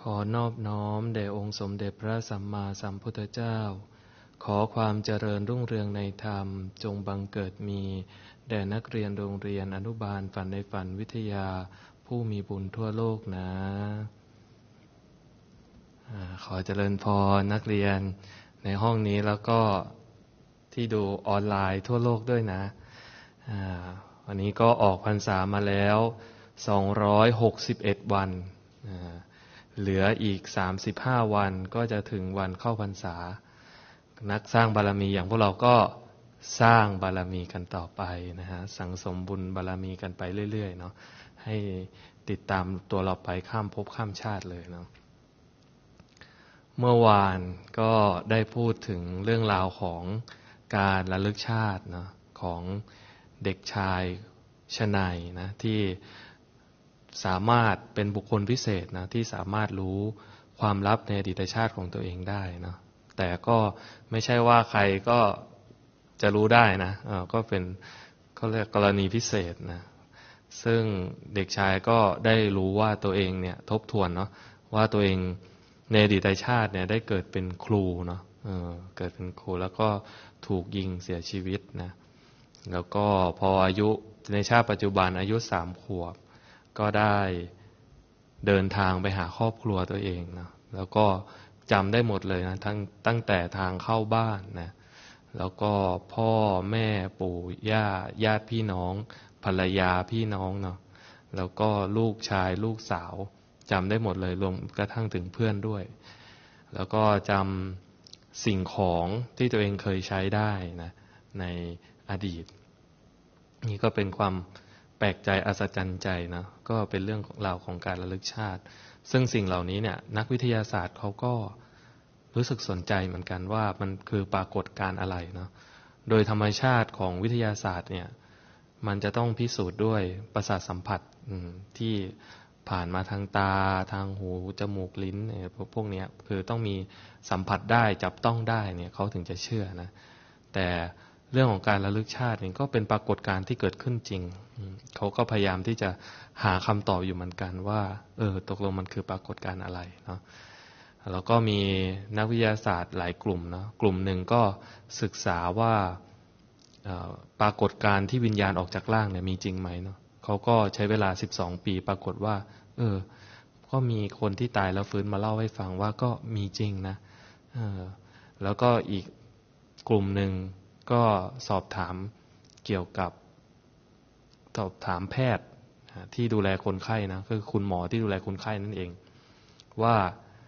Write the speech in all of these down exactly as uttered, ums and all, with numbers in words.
อนอบน้อมแด่องค์สมเด็จพระสัมมาสัมพุทธเจ้าขอความเจริญรุ่งเรืองในธรรมจงบังเกิดมีแด่นักเรียนโรงเรียนอนุบาลฝันในฝันวิทยาผู้มีบุญทั่วโลกนะขอเจริญพรนักเรียนในห้องนี้แล้วก็ที่ดูออนไลน์ทั่วโลกด้วยนะวันนี้ก็ออกพรรษามาแล้วสองร้อยหกสิบเอ็ดวันเหลืออีกสามสิบห้าวันก็จะถึงวันเข้าพรรษานักสร้างบารมีอย่างพวกเราก็สร้างบารมีกันต่อไปนะฮะสังสมบุญบารมีกันไปเรื่อยๆเนาะให้ติดตามตัวเราไปข้ามภพข้ามชาติเลยเนาะเมื่อวานก็ได้พูดถึงเรื่องราวของการระลึกชาติเนาะของเด็กชายชนัยนะที่สามารถเป็นบุคคลพิเศษนะที่สามารถรู้ความลับในอดีตชาติของตัวเองได้เนาะแต่ก็ไม่ใช่ว่าใครก็จะรู้ได้นะก็เป็นเขาเรียกกรณีพิเศษนะซึ่งเด็กชายก็ได้รู้ว่าตัวเองเนี่ยทบทวนเนาะว่าตัวเองในอดีตชาติเนี่ยได้เกิดเป็นครูเนาะเออเกิดเป็นครูแล้วก็ถูกยิงเสียชีวิตนะแล้วก็พออายุในชาติปัจจุบันอายุสามขวบก็ได้เดินทางไปหาครอบครัวตัวเองนะแล้วก็จำได้หมดเลยนะทั้งตั้งแต่ทางเข้าบ้านนะแล้วก็พ่อแม่ปู่ย่าญาติพี่น้องภรรยาพี่น้องเนาะแล้วก็ลูกชายลูกสาวจำได้หมดเลยรวมกระทั่งถึงเพื่อนด้วยแล้วก็จำสิ่งของที่ตัวเองเคยใช้ได้นะในอดีตนี่ก็เป็นความแปลกใจอัศจรรย์ใจนะก็เป็นเรื่องของราวของการระลึกชาติซึ่งสิ่งเหล่านี้เนี่ยนักวิทยาศาสตร์เขาก็รู้สึกสนใจเหมือนกันว่ามันคือปรากฏการณ์อะไรเนาะโดยธรรมชาติของวิทยาศาสตร์เนี่ยมันจะต้องพิสูจน์ด้วยประสาทสัมผัสที่ผ่านมาทางตาทางหูจมูกลิ้นเนี่ยพวกนี้คือต้องมีสัมผัสได้จับต้องได้เนี่ยเขาถึงจะเชื่อนะแต่เรื่องของการระลึกชาตินี่ก็เป็นปรากฏการณ์ที่เกิดขึ้นจริงเขาก็พยายามที่จะหาคำตอบอยู่เหมือนกันว่าเออตกลงมันคือปรากฏการณ์อะไรเนาะแล้วก็มีนักวิทยาศาสตร์หลายกลุ่มเนาะกลุ่มหนึ่งก็ศึกษาว่าปรากฏการณ์ที่วิญญาณออกจากร่างเนี่ยมีจริงไหมเนาะเขาก็ใช้เวลาสิบสองปีปรากฏว่าเออก็มีคนที่ตายแล้วฟื้นมาเล่าให้ฟังว่าก็มีจริงนะเออแล้วก็อีกกลุ่มหนึ่งก็สอบถามเกี่ยวกับสอบถามแพทย์ที่ดูแลคนไข้นะคือคุณหมอที่ดูแลคนไข้นั่นเองว่า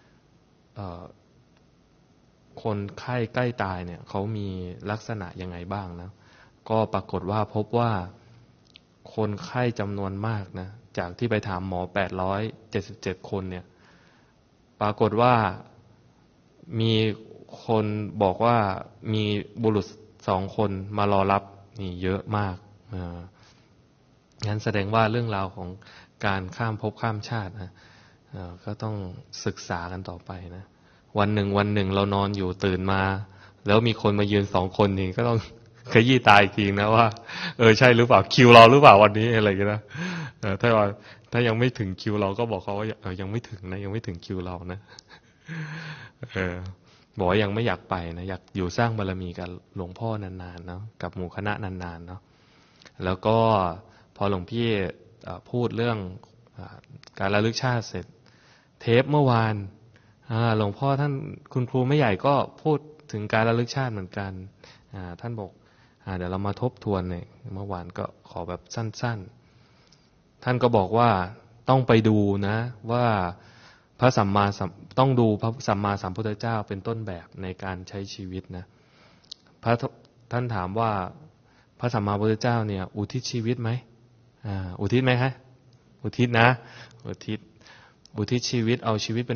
คนไข้ใกล้ตายเนี่ยเขามีลักษณะยังไงบ้างนะก็ปรากฏว่าพบว่าคนไข้จำนวนมากนะจากที่ไปถามหมอแปดร้อยเจ็ดสิบเจ็ดคนเนี่ยปรากฏว่ามีคนบอกว่ามีบุรุษสองคนมารอรับนี่เยอะมากอ่างั้นแสดงว่าเรื่องราวของการข้ามภพข้ามชาตินะก็ต้องศึกษากันต่อไปนะวันหนึ่งวันหนึ่งเรานอนอยู่ตื่นมาแล้วมีคนมายืนสองคนนี่ก็ต้องขยี้ตายอีกทีนะว่าเออใช่หรือเปล่าคิวเราหรือเปล่าวันนี้อะไรอย่างเงี้ยนะถ้าว่าถ้ายังไม่ถึงคิวเราก็บอกเขาว่าเออยังไม่ถึงนะยังไม่ถึงคิวเรานะเออบอกว่ายังไม่อยากไปนะอยากอยู่สร้างบารมีกับหลวงพ่อนานๆเนาะกับหมู่คณะนานๆเนาะแล้วก็พอหลวงพี่พูดเรื่องการระลึกชาติเสร็จเทปเมื่อวานหลวงพ่อท่านคุณครูไม่ใหญ่ก็พูดถึงการระลึกชาติเหมือนกันท่านบอกเดี๋ยวเรามาทบทวนเนี่ยเมื่อวานก็ขอแบบสั้นๆท่านก็บอกว่าต้องไปดูนะว่าพระสัมมาสัมต้องดูพระสัมมาสัมพุทธเจ้าเป็นต้นแบบในการใช้ชีวิตนะพระท่านถามว่าพระสัมมาสัมพุทธเจ้าเนี่ยอุทิศชีวิตไหมอ่าอุทิศไหมฮะอุทิศนะอุทิศอุทิศชีวิตเอาชีวิตเป็น